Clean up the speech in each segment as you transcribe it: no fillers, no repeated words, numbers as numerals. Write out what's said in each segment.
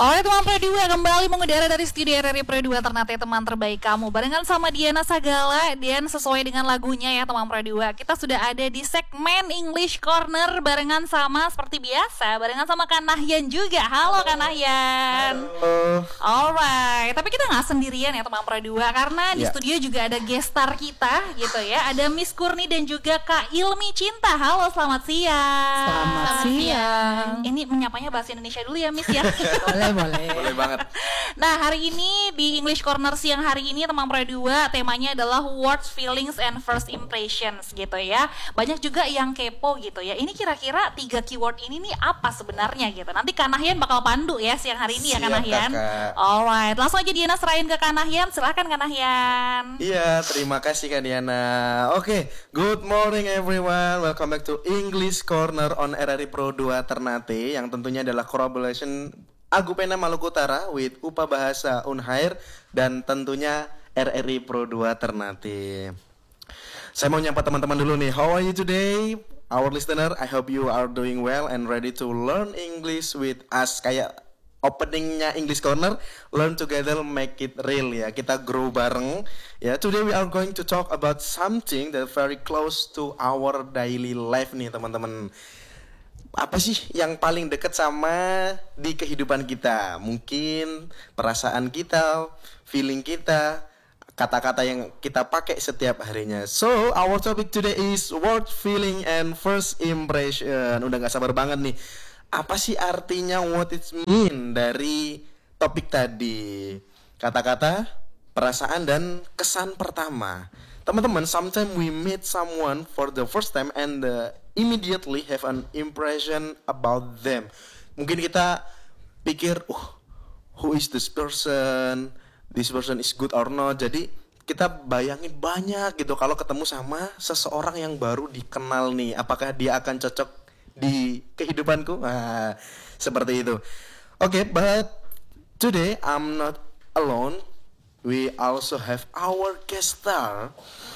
Alright teman Pro 2 kembali mengudara dari studio RRI Pro 2 Ternate teman terbaik kamu. Barengan sama Diana Sagala. Dan sesuai dengan lagunya ya teman Pro 2, kita sudah ada di segmen English Corner. Barengan sama seperti biasa, barengan sama Kak Nahyan juga. Halo Kak Nahyan. Halo. Alright, tapi kita gak sendirian ya teman Pro 2, karena di studio juga ada guest star kita gitu ya. Ada Miss Kurni dan juga Kak Ilmi Cinta. Halo, selamat siang. Selamat siang. Ini menyapanya bahasa Indonesia dulu ya Miss ya. Boleh banget. Nah, hari ini di English Corner siang hari ini teman Pro 2 temanya adalah words, feelings, and first impressions gitu ya. Banyak juga yang kepo gitu ya. Ini kira-kira 3 keyword ini nih apa sebenarnya gitu. Nanti Kak Nahyan bakal pandu ya siang hari ini. Siap, ya Kak Nahyan. Kakak. Alright, langsung aja Diana serahin ke Kak Nahyan. Silakan Kak Nahyan. Iya, terima kasih Kak Diana. Oke, good morning everyone. Welcome back to English Corner on RRI Pro 2 Ternate, yang tentunya adalah collaboration Agupena Maluku Utara with UPA Bahasa Unhair dan tentunya RRI Pro 2 Ternate. Saya mau nyapa teman-teman dulu nih. How are you today? Our listener, I hope you are doing well and ready to learn English with us. Kayak openingnya English Corner, learn together, make it real ya. Kita grow bareng ya. Today we are going to talk about something that very close to our daily life nih teman-teman. Apa sih yang paling dekat sama di kehidupan kita? Mungkin perasaan kita, feeling kita, kata-kata yang kita pakai setiap harinya. So, our topic today is word, feeling, and first impression. Udah gak sabar banget nih. Apa sih artinya what it mean dari topik tadi? Kata-kata, perasaan, dan kesan pertama. Teman-teman, sometimes we meet someone for the first time and immediately have an impression about them. Mungkin kita pikir, who is this person? This person is good or not? Jadi kita bayangin banyak gitu kalau ketemu sama seseorang yang baru dikenal nih. Apakah dia akan cocok di kehidupanku? Nah, seperti itu. Okay, but today I'm not alone. We also have our guest star.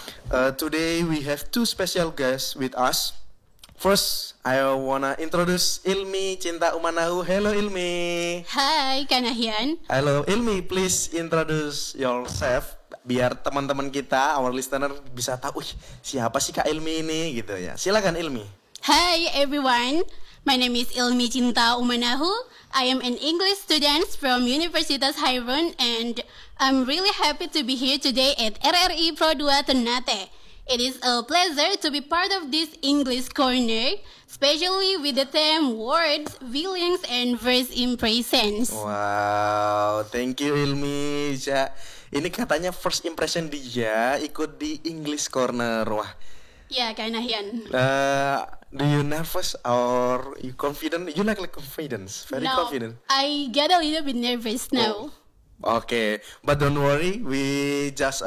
Today we have 2 special guests with us. First, I wanna introduce Ilmi Cinta Umanahu. Hello Ilmi. Hai Kak Nahyan. Hello Ilmi, please introduce yourself biar teman-teman kita, our listener bisa tahu siapa sih Kak Ilmi ini gitu ya. Silakan Ilmi. Hi everyone. My name is Ilmi Cinta Umanahu. I am an English student from Universitas Hairun and I'm really happy to be here today at RRI Pro 2 Ternate. It is a pleasure to be part of this English Corner, especially with the theme words, feelings, and first impressions. Wow, thank you Ilmi. Ini katanya first impression dia ikut di English Corner. Wah. Ya, Kak Nahyan. Do you nervous or you confident? You like confidence, very confident. I get a little bit nervous now. Okay, but don't worry, we just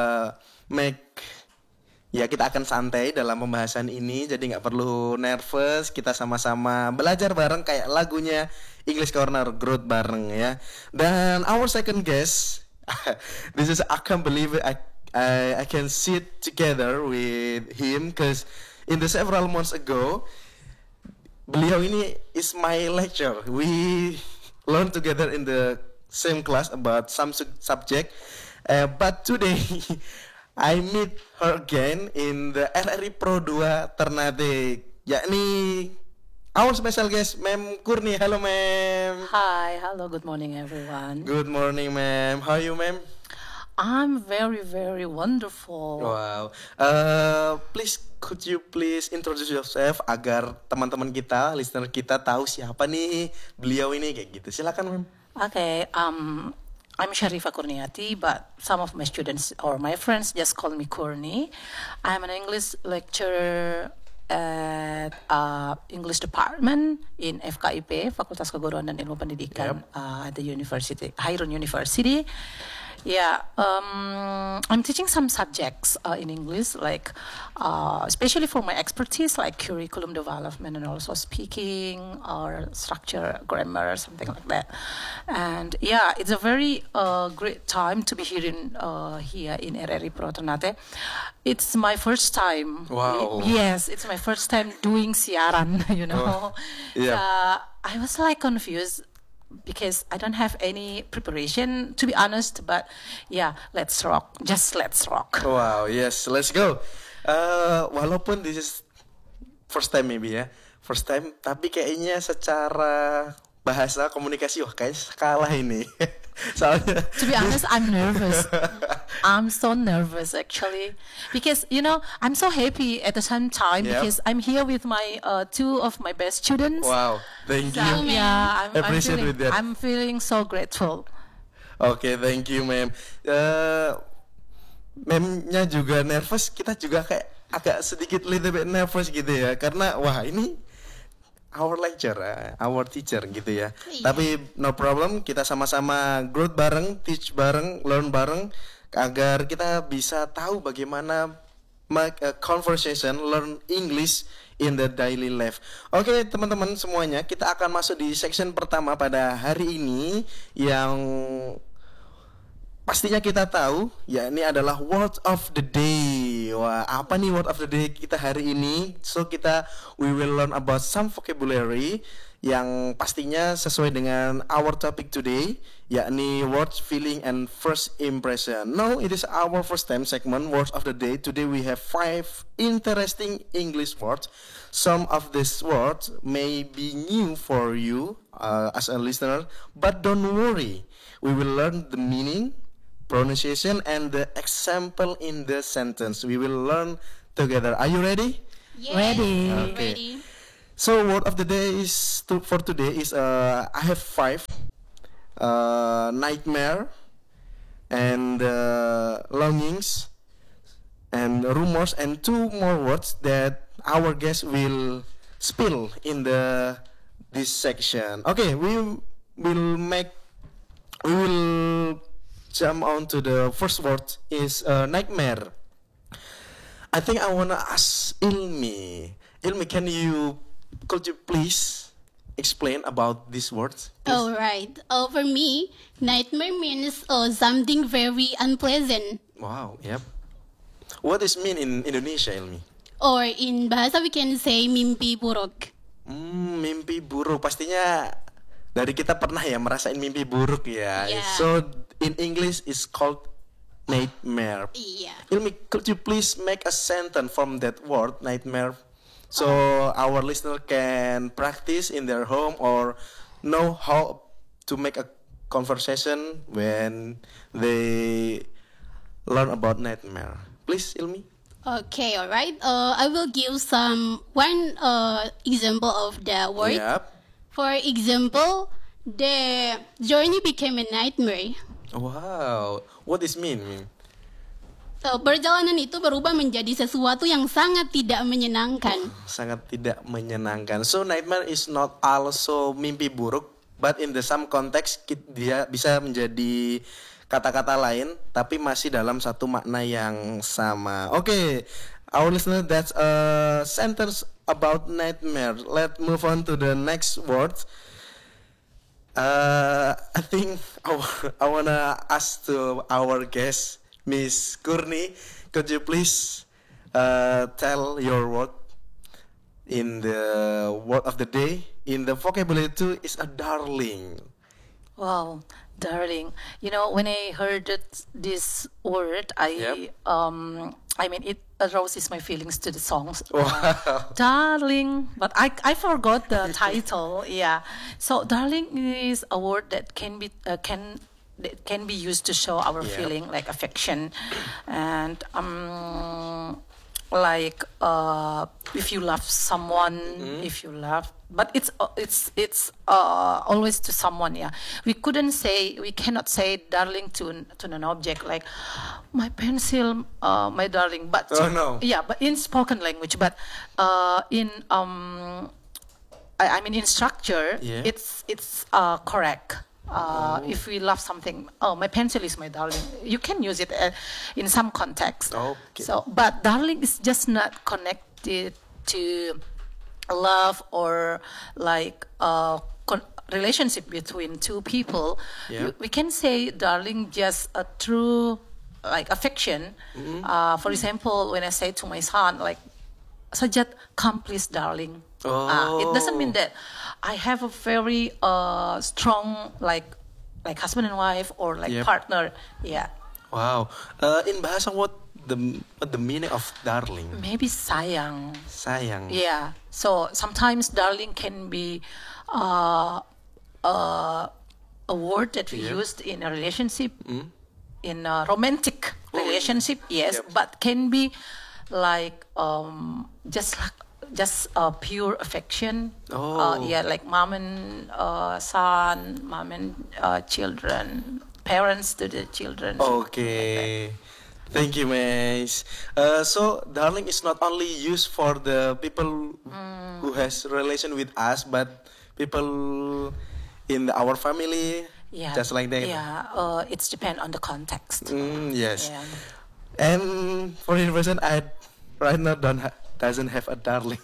kita akan santai dalam pembahasan ini, jadi nggak perlu nervous. Kita sama-sama belajar bareng kayak lagunya English Corner, growth bareng ya. Dan our second guest, this is I can't believe it. I can sit together with him because in the several months ago, beliau ini is my lecturer. We learn together in the same class about some subject, but today I meet her again in the RRI Pro 2 Ternate, yakni our special guest, Ma'am Kurni. Hello, ma'am. Hi, hello, good morning, everyone. Good morning, ma'am. How are you, ma'am? I'm very, very wonderful. Wow. Could you please introduce yourself agar teman-teman kita, listener kita tahu siapa nih beliau ini kayak gitu. Silakan, ma'am. Okay, I'm Sharifah Kurniati, but some of my students or my friends just call me Kurni. I'm an English lecturer at English department in FKIP, Fakultas Keguruan dan Ilmu Pendidikan at the University, Hairun University. Yeah, I'm teaching some subjects in English, like especially for my expertise, like curriculum development and also speaking or structure, grammar, something like that. And yeah, it's a very great time to be here in RRI Pro Ternate. It's my first time. Wow. Yes, it's my first time doing siaran. You know. Yeah. I was like confused. because I don't have any preparation, to be honest. But yeah, let's rock. Just let's rock. Wow, yes, let's go. Walaupun this is first time maybe ya, first time, tapi kayaknya secara bahasa komunikasi wah kayaknya kalah ini. Soalnya To be honest, I'm nervous. I'm so nervous actually because I'm so happy at the same time Yep. because I'm here with my two of my best students. wow, thank you. Yeah, Appreciate with that. I'm feeling so grateful. Oke, thank you, ma'am. Ma'amnya juga nervous, kita juga kayak agak sedikit little bit nervous gitu ya, karena wah ini our lecturer, our teacher gitu ya. Iya. Tapi no problem, kita sama-sama growth bareng, teach bareng, learn bareng, agar kita bisa tahu bagaimana make a conversation, learn English in the daily life. Oke, teman-teman semuanya, kita akan masuk di section pertama pada hari ini yang pastinya kita tahu, ya ini adalah word of the day. Wah, apa nih word of the day kita hari ini? So we will learn about some vocabulary yang pastinya sesuai dengan our topic today, yakni words, feeling, and first impression. Now it is our first time segment words of the day. Today we have 5 interesting English words. Some of these words may be new for you as a listener, but don't worry. We will learn the meaning, pronunciation, and the example in the sentence. We will learn together. Are you ready? Yes, Ready. Okay. Ready. So word of the day for today is I have 5 nightmare and longings and rumors and 2 more words that our guest will spill in this section. Okay, we will jump on to the first word is nightmare. I think I wanna ask Ilmi. Ilmi, could you please explain about these words? Please? All right. For me, nightmare means something very unpleasant. Wow, yep. What does mean in Indonesia, Ilmi? Or in bahasa we can say mimpi buruk. Mimpi buruk. Pastinya dari kita pernah ya merasain mimpi buruk ya. Yeah. So in English it's called nightmare. Yeah. Ilmi, could you please make a sentence from that word nightmare, so our listener can practice in their home or know how to make a conversation when they learn about nightmare. Please, Ilmi. Okay, all right. I will give one example of the word. Yep. For example, the journey became a nightmare. Wow. What does mean? Perjalanan itu berubah menjadi sesuatu yang sangat tidak menyenangkan. Sangat tidak menyenangkan. So nightmare is not also mimpi buruk, but in the some context dia bisa menjadi kata-kata lain, tapi masih dalam satu makna yang sama. Okay, our listener, that's a sentence about nightmare. Let's move on to the next word. I think I wanna ask to our guest, Miss Kurni, could you please tell your word in the word of the day? In the vocabulary too is a darling. Wow, darling. When I heard this word, it arouses my feelings to the songs. Wow. Darling, but I forgot the title. Yeah, so darling is a word that can be used to show our Yeah. feeling like affection, and if you love someone, if you love, but it's always to someone. Yeah, we cannot say darling to an object like my pencil, my darling. But Oh, no. yeah, but in spoken language, but in in structure, Yeah. it's correct. If we love something, my pencil is my darling. You can use it in some context. Okay. So, but darling is just not connected to love or like relationship between two people. Yeah. We can say darling just a true like affection. For example, when I say to my son like, Sajat, come please, darling. It doesn't mean that I have a very strong like husband and wife or like Yep. partner. Yeah. Wow. In bahasa, what the meaning of darling? Maybe sayang. Sayang. Yeah. So sometimes darling can be uh, uh, a word that we Yeah. used in a relationship, in a romantic relationship, yes, Yep. but can be like just pure affection. Oh. Yeah, like mom and son, mom and children, parents to the children. Okay. Thank you, Miss. So, darling is not only used for the people who has relation with us, but people in our family, Yeah, just like that. Yeah, it's depend on the context. Yes. Yeah. And for your person, I right now doesn't have a darling.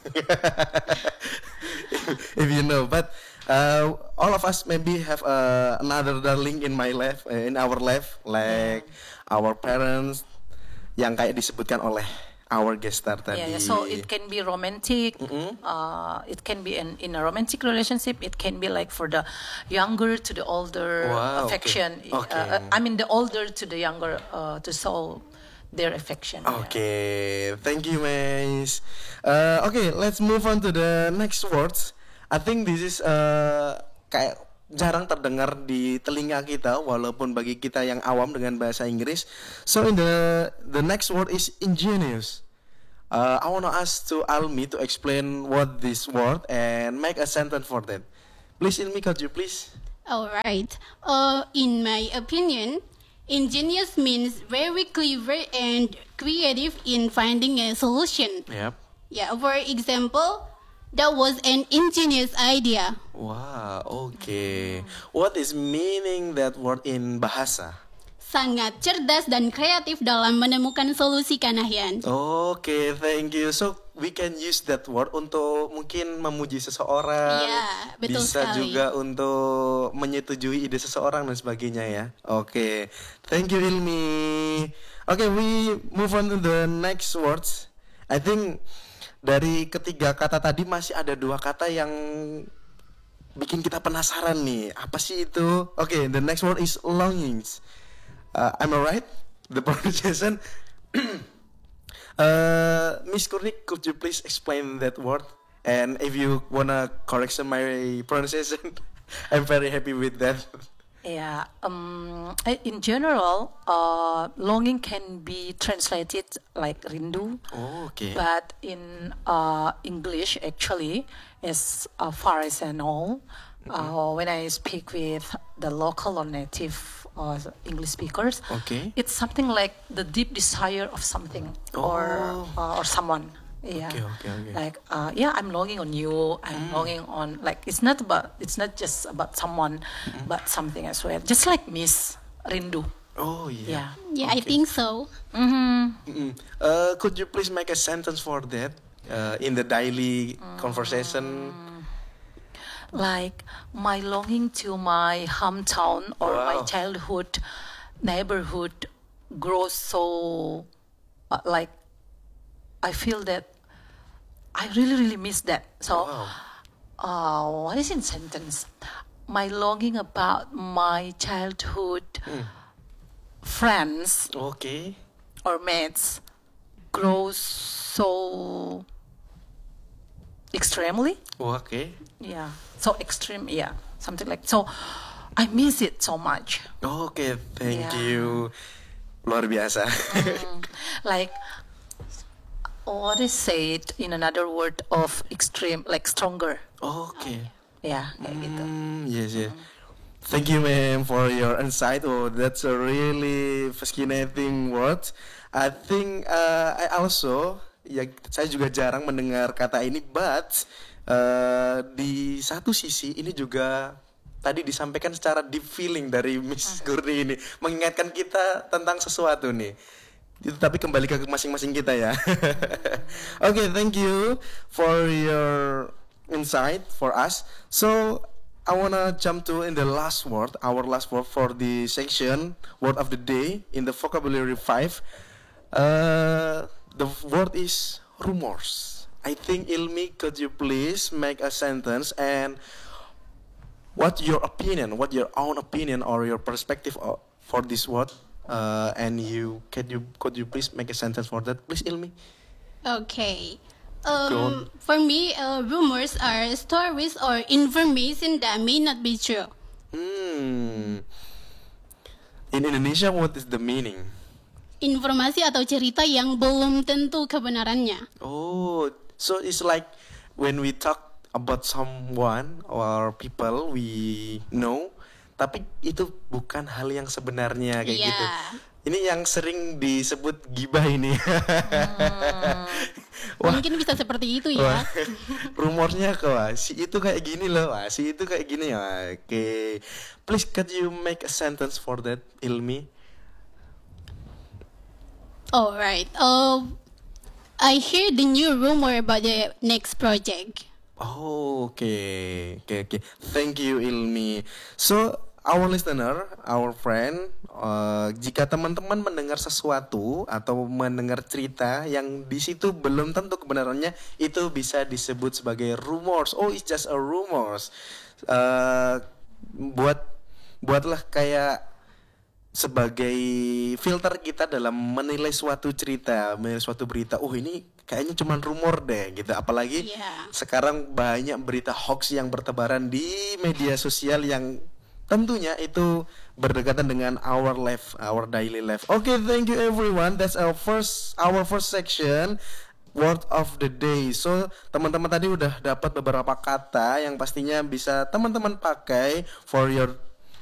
if you know, but all of us maybe have another darling in my life, in our life, like our parents, yang kayak disebutkan oleh our guest star tadi. Yeah, so it can be romantic. It can be in a romantic relationship. It can be like for the younger to the older Wow, okay. affection. Okay. I mean the older to the younger to show their affection. Yeah. Okay, thank you, Miss. Okay, let's move on to the next words. I think this is kayak jarang terdengar di telinga kita, walaupun bagi kita yang awam dengan bahasa Inggris. So in the next word is ingenious. I wanna ask to Almi to explain what this word and make a sentence for that. Please, Ilmi, could you please? All right. In my opinion, ingenious means very clever and creative in finding a solution. Yep. Yeah, for example, that was an ingenious idea. Wow. Okay. What is meaning that word in bahasa? Sangat cerdas dan kreatif dalam menemukan solusi, Kanahian. Oke, thank you. So we can use that word untuk mungkin memuji seseorang. Iya, betul Bisa sekali. juga untuk menyetujui ide seseorang dan sebagainya ya. Oke, thank you Ilmi. Oke, we move on to the next words. I think dari ketiga kata tadi masih ada dua kata yang bikin kita penasaran nih. Apa sih itu? Oke, the next word is longings. Am I right? The pronunciation. Miss Kurnik, could you please explain that word? And if you wanna correction my pronunciation, I'm very happy with that. Yeah. In general, longing can be translated like rindu. Oh, okay. But in English, actually, as far as I know, when I speak with the local or native English speakers, Okay. it's something like the deep desire of something or someone. Yeah. Okay. Like yeah, I'm longing on you. I'm longing on like it's not just about someone, but something as well. Just like Miss Rindu. Oh, yeah. Yeah, I think so. Could you please make a sentence for that in the daily conversation? Like my longing to my hometown or my Wow. childhood neighborhood grows so like I feel that I really miss that. So what is in sentence? My longing about my childhood friends Okay. or mates grows so extremely. Okay. Yeah, so extreme. Yeah, something like so. I miss it so much. Okay, thank Yeah. you. Luar biasa. Like what is said in another word of extreme, like stronger. Okay. Yeah, kayak gitu. Yes. Thank you, ma'am, for your insight. Oh, that's a really fascinating word. I think I also, ya, saya juga jarang mendengar kata ini, but di satu sisi ini juga tadi disampaikan secara deep feeling dari Miss Gurni ini, mengingatkan kita tentang sesuatu nih. Itu tapi kembali ke masing-masing kita ya. Okay, thank you for your insight for us. So I wanna jump to in the last word, our last word for the section, word of the day in the vocabulary 5. The word is rumors. I think Ilmi, could you please make a sentence and what your opinion, what your own opinion or your perspective for this word? And could you please make a sentence for that, please, Ilmi? Okay. Go on. For me, rumors are stories or information that may not be true. In Indonesia, what is the meaning? Informasi atau cerita yang belum tentu kebenarannya. Oh, so it's like when we talk about someone or people we know, tapi itu bukan hal yang sebenarnya kayak Iya. gitu. Ini yang sering disebut gibah ini. Wah. Mungkin bisa seperti itu Wah, ya. rumornya kok si itu kayak gini loh, wah, si itu kayak gini ya. Oke, please could you make a sentence for that, Ilmi? Alright. I hear the new rumor about the next project. Oh, okay. Thank you, Ilmi. So, our listener, our friend, jika teman-teman mendengar sesuatu atau mendengar cerita yang di situ belum tentu kebenarannya, itu bisa disebut sebagai rumors. Oh, it's just a rumors. Buatlah kayak sebagai filter kita dalam menilai suatu cerita, menilai suatu berita. Oh, ini kayaknya cuma rumor deh gitu. Apalagi Iya. sekarang banyak berita hoax yang bertebaran di media sosial yang tentunya itu berdekatan dengan our life, our daily life. Okay, thank you everyone. That's our first section, word of the day. So, teman-teman tadi udah dapat beberapa kata yang pastinya bisa teman-teman pakai for your